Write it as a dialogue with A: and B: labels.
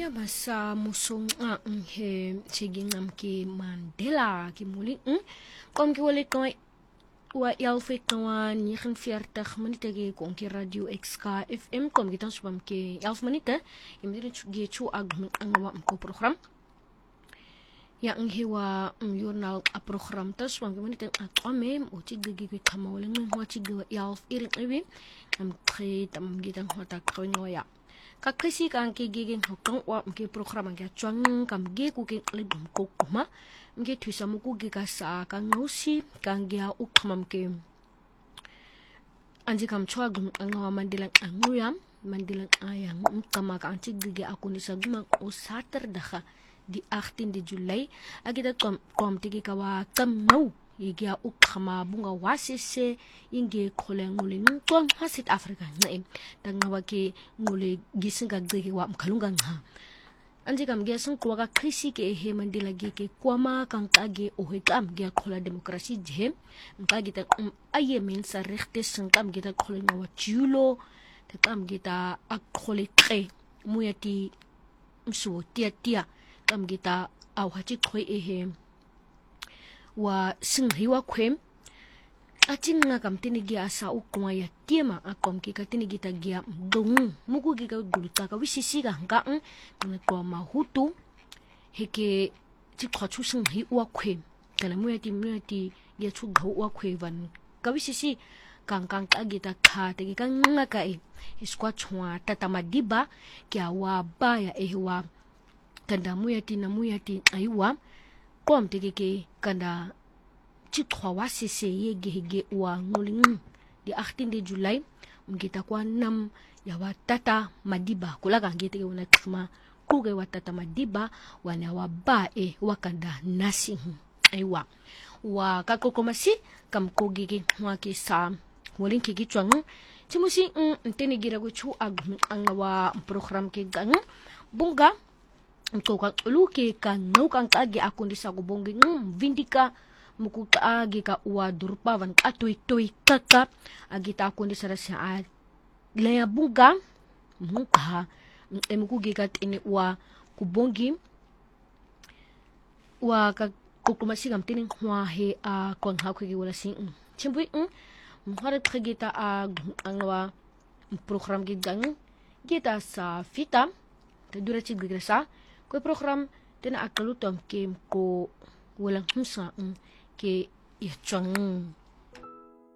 A: Ya basa musong he chigingam ki Mandela ki muli kom ki wale toy wa yalfe kawan 49 minute ge kon ki radio XK FM kom ki tan subam ki 11 minute imdiri ge chu agm angwa ko program ya nghiwa journal a program tas wang minute atome o chigi ge kama wale ngwa chigi wa yalf irin ewi am tre tam gi tan hota kronyo ya kakisi kan ke gegen hokang wa mke program ang chwang kam ge ku ke libum ko kuma mke thuisa mu ku ge ka sa kan ngosi kan ge u khamam ke anji kam chwa gum angwa mandilang anguyam mandilang ayang kama ka anti ge aku ni sagma o sater daha di 18 de July agita kom tigi kawa kam no igia ukhama bunga wasese inge khole ngule ngtong hasit Africa ngai tangwa ke ngule gisinga gege wa mkhalunga nga anje kam ge sang kwa ka krisi ke he mandila ge ke kwama kan kage o he kam ge khola demokrasi je mka gita aye men sa rechte sang kam gita khole ngawa chulo te kam gita akhole kre muyati mso tia kam gita au hachi khoi he wa singhiwa kwem atinga kam tinigi asa ukwa ya tiema akom ki ka tinigi tagia dong muku gi ka dulta ka wisisi ga nga na to mahutu heke ti khochu singhi wa kwem kala muyati ya chu gho wa kwevan ka wisisi kang ka gita kha te ka nga ka iskwa chwa tata madiba kya wa ba ya ehwa kanda muyati aiwa kom tege kanda chitwa wasese yege wa nguling di 18 de July mgita kwa nam ya watata madiba kulaga ngete una kama kuge watata madiba wana wa ba wakanda nasi aiwa wa kakokomasi kam kogege wake sa wolin kigi chwang chimusi ntene gira go chu angwa program ke gang bunga ko ka luke ka no kan kage akundi sa go bongi vindika muku kaagi ka uwa durpavan atoy kaka agita akundi sa rasya leya bunga muka muku gigat ini uwa kubongi wa ka kukumasigam tining hwa he kon ha ko gi wala sing chimbui muhara tregita angwa program gi gang gita sa fita te dura chi gigresa ko program tena akalutom kem ko walang husa ke ya chang